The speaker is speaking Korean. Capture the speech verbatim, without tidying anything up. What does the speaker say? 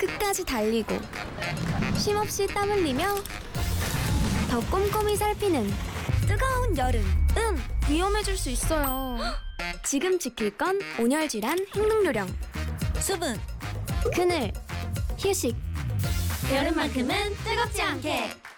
끝까지 달리고 쉼없이 땀 흘리며 더 꼼꼼히 살피는 뜨거운 여름. 음, 위험해질 수 있어요. 지금 지킬 건 온열질환 행동요령. 수분, 그늘, 휴식. 여름만큼은 뜨겁지 않게.